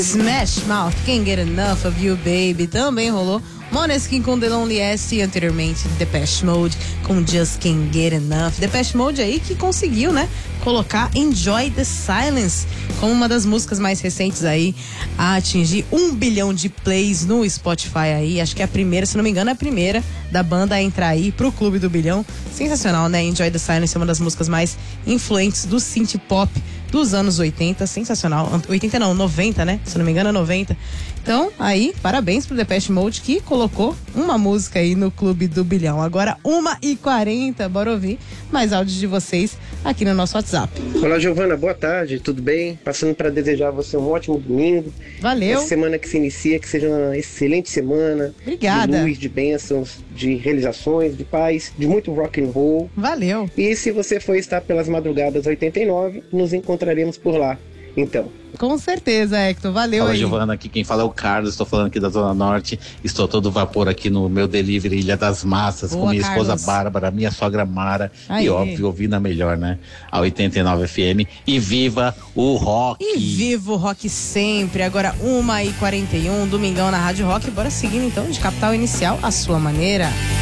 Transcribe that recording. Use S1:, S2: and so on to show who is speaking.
S1: Smash Mouth, Can't Get Enough of You Baby, também rolou. Måneskin com The Loneliest e anteriormente Depeche Mode com Just Can't Get Enough. Depeche Mode aí que conseguiu, né, colocar Enjoy the Silence como uma das músicas mais recentes aí a atingir 1 bilhão de plays no Spotify aí. Acho que é a primeira, se não me engano, é a primeira da banda a entrar aí pro clube do bilhão. Sensacional, né? Enjoy the Silence é uma das músicas mais influentes do synth pop dos anos 80, sensacional. 80 não, 90, né? Se não me engano é 90. Então, aí, parabéns pro Depeche Mode que colocou uma música aí no clube do bilhão. Agora, 1h40, bora ouvir mais áudios de vocês aqui no nosso WhatsApp.
S2: Olá, Giovana, boa tarde, tudo bem? Passando para desejar a você um ótimo domingo.
S1: Valeu.
S2: Essa semana que se inicia, que seja uma excelente semana.
S1: Obrigada.
S2: De luz, de bênçãos, de realizações, de paz, de muito rock and roll.
S1: Valeu.
S2: E se você for estar pelas madrugadas 89, nos encontraremos por lá. Então.
S1: Com certeza, Hector. Valeu.
S3: Fala,
S1: aí.
S3: Giovana, aqui quem fala é o Carlos, estou falando aqui da Zona Norte, estou todo vapor aqui no meu delivery Ilha das Massas.
S1: Boa,
S3: com minha
S1: Carlos.
S3: esposa Bárbara, minha sogra Mara.
S1: Aí.
S3: E óbvio, ouvindo a melhor, né? A 89 FM. E viva o rock!
S1: E viva o rock sempre. Agora 1h41, domingão na Rádio Rock. Bora seguindo então de Capital Inicial, a sua maneira.